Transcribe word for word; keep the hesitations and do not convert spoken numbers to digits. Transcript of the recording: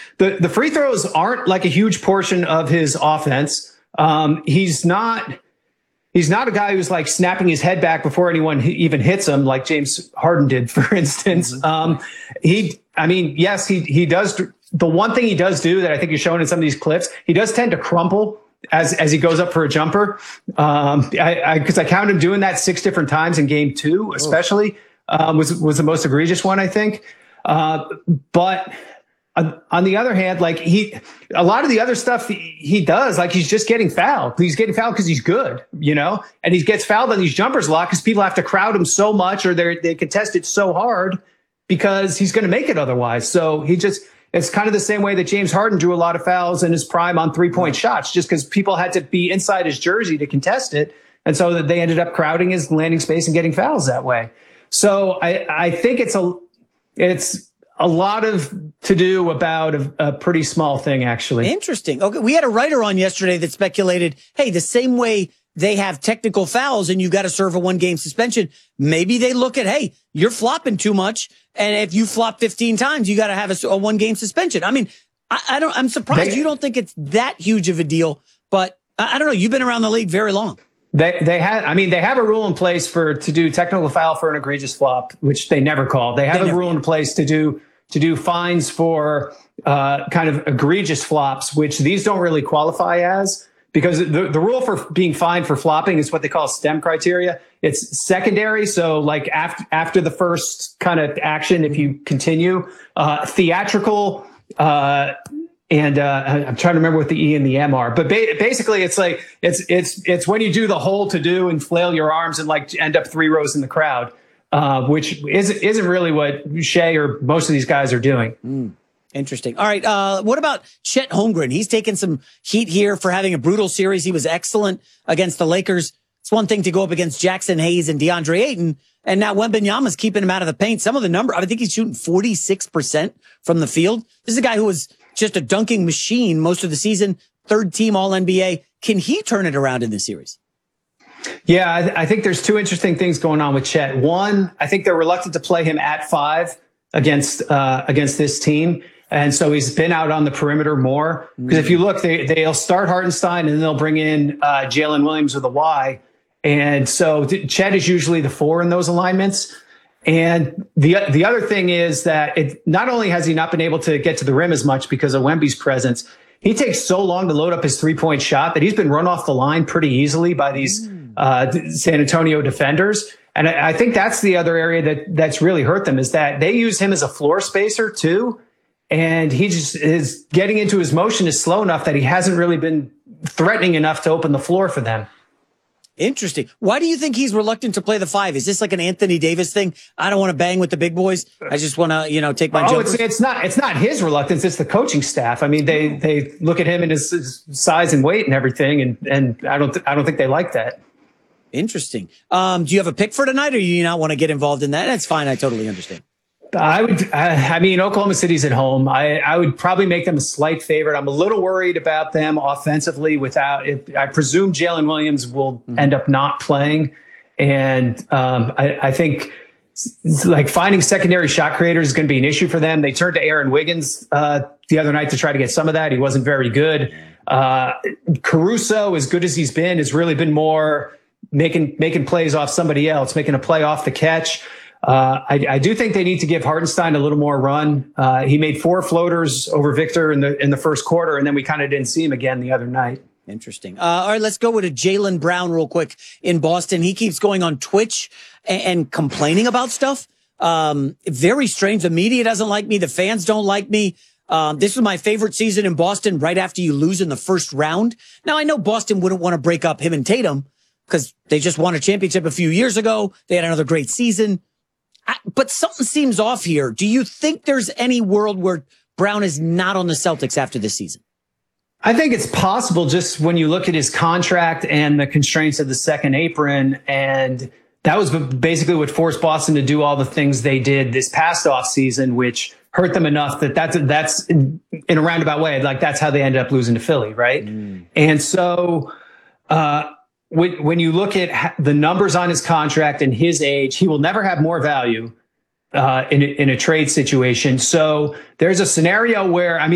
the, the free throws aren't like a huge portion of his offense. Um, he's not, he's not a guy who's like snapping his head back before anyone even hits him, like James Harden did, for instance. Mm-hmm. Um, he, I mean, yes, he, he does. The one thing he does do that I think is shown in some of these clips, he does tend to crumple as, as he goes up for a jumper. Um, I, I, cause I counted him doing that six different times in game two, especially, um, was, was the most egregious one, I think. Uh, but on, on the other hand, like he, a lot of the other stuff he, he does, like he's just getting fouled. He's getting fouled because he's good, you know, and he gets fouled on these jumpers a lot because people have to crowd him so much, or they they contest it so hard because he's going to make it otherwise. So he just, it's kind of the same way that James Harden drew a lot of fouls in his prime on three point shots, just because people had to be inside his jersey to contest it. And so that they ended up crowding his landing space and getting fouls that way. So I, I think it's a, It's a lot of to do about a, a pretty small thing, actually. Interesting. Okay, we had a writer on yesterday that speculated, hey, the same way they have technical fouls and you got to serve a one-game suspension, maybe they look at, hey, you're flopping too much, and if you flop fifteen times, you got to have a, a one-game suspension. I mean, I, I don't. I'm surprised they, you don't think it's that huge of a deal, but I, I don't know. You've been around the league very long. They they had I mean they have a rule in place for to do technical foul for an egregious flop, which they never call. They have they a rule in place to do to do fines for uh, kind of egregious flops, which these don't really qualify as, because the, the rule for being fined for flopping is what they call STEM criteria. It's secondary, so like after after the first kind of action, if you continue, uh, theatrical. Uh, And, uh, I'm trying to remember what the E and the M are, but ba- basically it's like, it's, it's, it's when you do the whole to do and flail your arms and like end up three rows in the crowd, uh, which isn't, isn't really what Shea or most of these guys are doing. Mm, interesting. All right. Uh, what about Chet Holmgren? He's taken some heat here for having a brutal series. He was excellent against the Lakers. It's one thing to go up against Jackson Hayes and DeAndre Ayton, and now Wembanyama's keeping him out of the paint. Some of the number, I think he's shooting forty-six percent from the field. This is a guy who was just a dunking machine most of the season, third team All N B A. Can he turn it around in this series? Yeah, I, th- I think there's two interesting things going on with Chet. One, I think they're reluctant to play him at five against uh, against this team. And so he's been out on the perimeter more. Because mm. if you look, they, they'll start Hartenstein and then they'll bring in uh, Jalen Williams with a Y. And so th- Chet is usually the four in those alignments. And the the other thing is that it not only has he not been able to get to the rim as much because of Wemby's presence, he takes so long to load up his three-point shot that he's been run off the line pretty easily by these uh, San Antonio defenders. And I, I think that's the other area that that's really hurt them, is that they use him as a floor spacer too. And he just is getting into his motion is slow enough that he hasn't really been threatening enough to open the floor for them. Interesting. Why do you think he's reluctant to play the five? Is this like an Anthony Davis thing? I don't want to bang with the big boys. I just want to, you know, take my. Oh, it's, it's not. It's not his reluctance. It's the coaching staff. I mean, they they look at him and his, his size and weight and everything, and and I don't th- I don't think they like that. Interesting. Um, do you have a pick for tonight, or do you not want to get involved in that? That's fine. I totally understand. I would, I, I mean, Oklahoma City's at home. I, I would probably make them a slight favorite. I'm a little worried about them offensively without it. I presume Jalen Williams will mm-hmm. end up not playing. And um, I, I think like finding secondary shot creators is going to be an issue for them. They turned to Aaron Wiggins uh, the other night to try to get some of that. He wasn't very good. Uh, Caruso, as good as he's been, has really been more making, making plays off somebody else, making a play off the catch. Uh, I, I do think they need to give Hartenstein a little more run. Uh, he made four floaters over Victor in the in the first quarter, and then we kind of didn't see him again the other night. Interesting. Uh, all right, let's go with a Jaylen Brown real quick in Boston. He keeps going on Twitch and, and complaining about stuff. Um, very strange. The media doesn't like me. The fans don't like me. Um, this was my favorite season in Boston right after you lose in the first round. Now, I know Boston wouldn't want to break up him and Tatum because they just won a championship a few years ago. They had another great season. I, but something seems off here. Do you think there's any world where Brown is not on the Celtics after this season? I think it's possible just when you look at his contract and the constraints of the second apron. And that was basically what forced Boston to do all the things they did this past offseason, which hurt them enough that that's, that's in, in a roundabout way. Like that's how they ended up losing to Philly. Right. Mm. And so, uh, When, when you look at the numbers on his contract and his age, he will never have more value uh, in, in a trade situation. So there's a scenario where, I mean,